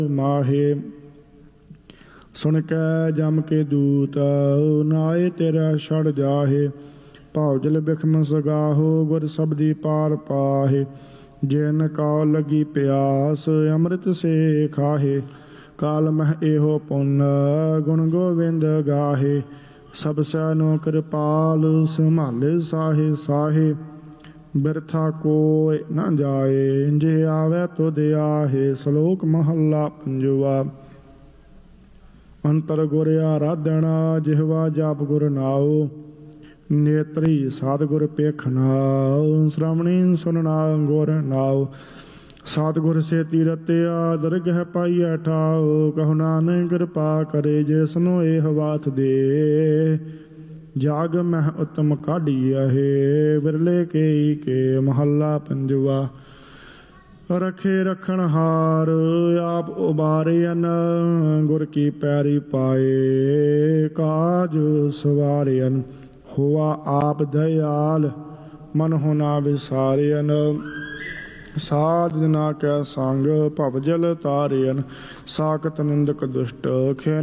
माहे सुन कै जम के दूत नाए तेरा छड़ जाहे भावजल बिखम सगाहो गुर सबदी पार पाहे जिन काल लगी प्यास अमृत से खाहे काल मह एहो पुन गुण गोविंद गाहे सब सैनो कृपाल संभाले साहे साहे बिरथा कोय न जाए जे आवे तुध आहे। श्लोक महला पंजवा। अंतर गुर आराधना जिहवा जाप गुर नाओ नेत्री सतगुर पेख नाओ श्रवणी सुनना गुर नाओ सतगुर से तीरत्या दरगह पाइया ठाओ कहो नानक कृपा करे जिसनो एह वात दे जाग मह उत्तम काढ़िया है विरले के महला पंजवा। रखे रखन हार आप उबारियन गुर की पैरी पाए काज सवारियन हुआ आप दयाल मन होना विसारियन साध जना कै संग भवजल तारियन साकत निंदक दुष्ट खे